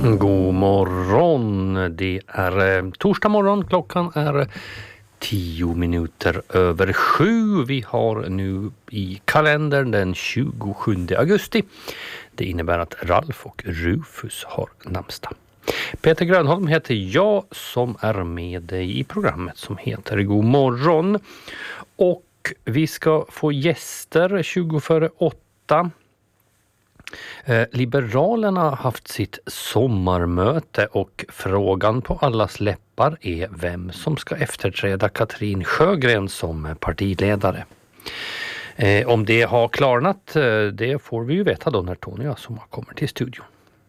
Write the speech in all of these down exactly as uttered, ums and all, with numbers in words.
God morgon, det är eh, torsdag morgon, klockan är tio minuter över sju. Vi har nu i kalendern den tjugosjunde augusti. Det innebär att Ralf och Rufus har namnsdag. Peter Grönholm heter jag som är med dig i programmet som heter God morgon. Och vi ska få gäster tjugo före åtta. Eh, Liberalerna har haft sitt sommarmöte och frågan på allas läppar är vem som ska efterträda Katrin Sjögren som partiledare. Eh, om det har klarnat, eh, det får vi ju veta då när Tony som kommer till studion.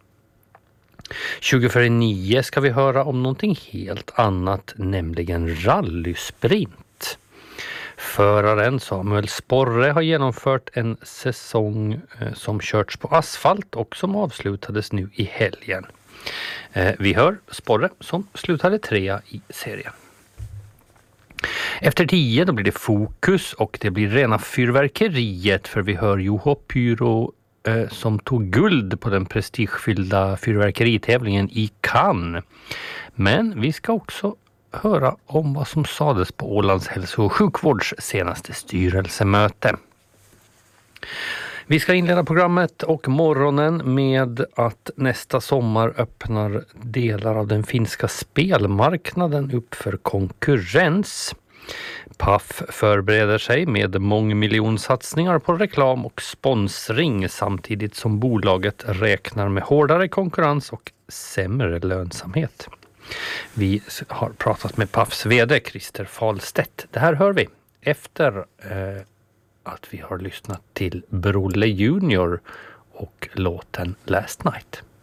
tjugo före nio ska vi höra om någonting helt annat, nämligen rallysprint. Föraren Samuel Sporre har genomfört en säsong eh, som körts på asfalt och som avslutades nu i helgen. Eh, vi hör Sporre som slutade trea i serien. Efter tio då blir det fokus och det blir rena fyrverkeriet, för vi hör Juho Pyro eh, som tog guld på den prestigefyllda fyrverkeritävlingen i Cannes. Men vi ska också höra om vad som sades på Ålands hälso- och sjukvårds senaste styrelsemöte. Vi ska inleda programmet och morgonen med att nästa sommar öppnar delar av den finska spelmarknaden upp för konkurrens. P A F förbereder sig med mångmiljonsatsningar på reklam och sponsring samtidigt som bolaget räknar med hårdare konkurrens och sämre lönsamhet. Vi har pratat med P A Fs vd Christer Falstedt. Det här hör vi efter eh, att vi har lyssnat till Brolle Junior och låten Last Night.